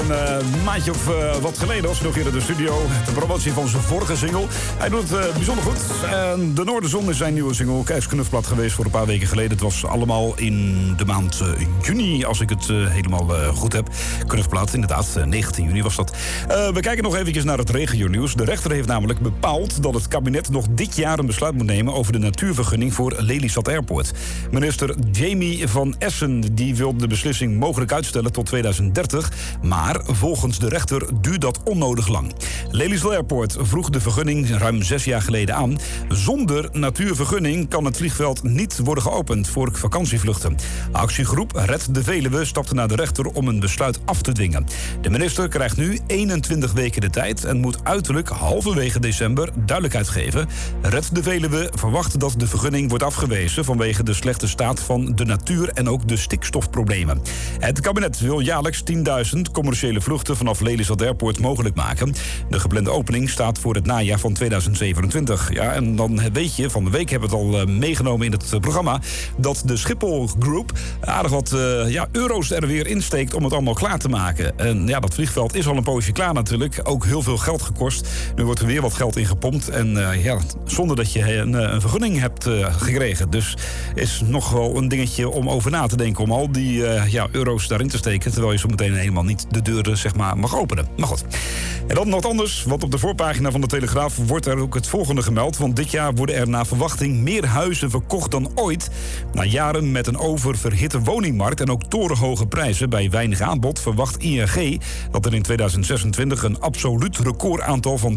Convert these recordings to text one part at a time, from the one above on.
een maandje of wat geleden was hij nog hier in de studio. De promotie van zijn vorige single. Hij doet het bijzonder goed. De Noorderzon is zijn nieuwe single. Kijksknuffblad geweest voor een paar weken geleden. Het was allemaal in de maand juni, als ik het helemaal goed heb. Knufblad, inderdaad, 19 juni was dat. We kijken nog eventjes naar het regio-nieuws. De rechter heeft namelijk bepaald dat het kabinet nog dit jaar een besluit moet nemen over de natuurvergunning voor Lelystad Airport. Minister Jamie van Essen die wil de beslissing mogelijk uitstellen tot 2030, maar volgens de rechter duurt dat onnodig lang. Lelystad Airport vroeg de vergunning ruim 6 jaar geleden aan. Zonder natuurvergunning kan het vliegveld niet worden geopend voor vakantievluchten. Actiegroep Red de Veluwe stapte naar de rechter om een besluit af te dwingen. De minister krijgt nu 21 weken de tijd en moet uiterlijk halverwege december duidelijkheid geven. Red de Veluwe verwacht dat de vergunning wordt afgewezen vanwege de slechte staat van de natuur en ook de stikstofproblemen. Het kabinet wil jaarlijks 10.000 commerciële vluchten vanaf Lelystad Airport mogelijk maken. De geplande opening staat voor het najaar van 2027. Ja, en dan weet je, van de week hebben we het al meegenomen in het programma, dat de Schiphol Group aardig wat euro's er weer insteekt om het allemaal klaar te maken. En ja, dat vliegveld is al een poosje klaar natuurlijk. Ook heel veel geld gekost. Nu wordt er weer wat geld ingepompt. En zonder dat je een vergunning hebt gekregen. Dus is nog wel een dingetje om over na te denken. Om al die euro's daarin te steken. Terwijl je zo meteen helemaal niet de deuren mag openen. Maar goed. En dan wat anders. Want op de voorpagina van de Telegraaf wordt er ook het volgende gemeld. Want dit jaar worden er naar verwachting meer huizen verkocht dan ooit. Na jaren met een oververhitte woningmarkt en ook torenhoge prijzen bij weinig aanbod verwacht ING dat er in 2026 een absoluut recordaantal van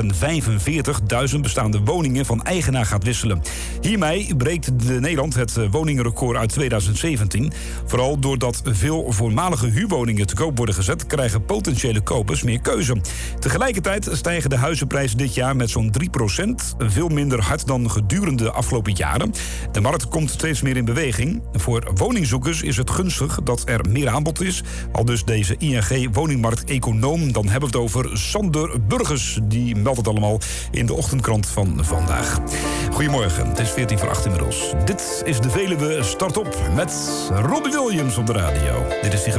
245.000 bestaande woningen van eigenaar gaat wisselen. Hiermee breekt Nederland het woningenrecord uit 2017. Vooral doordat veel voormalige huurwoningen te koop worden gezet, krijgen potentiële kopers meer keuze. Tegelijkertijd stijgen de huizenprijzen dit jaar met zo'n 3%, veel minder hard dan gedurende de afgelopen jaren. De markt komt steeds meer in beweging. Voor woningzoekers is het gunstig dat er meer aanbod is. Al dus deze ING woningmarkt-econoom, dan hebben we het over Sander Burgers. Die meldt het allemaal in de ochtendkrant van vandaag. Goedemorgen, het is 7:45 inmiddels. Dit is de Veluwe Start-op met Robbie Williams op de radio. Dit is die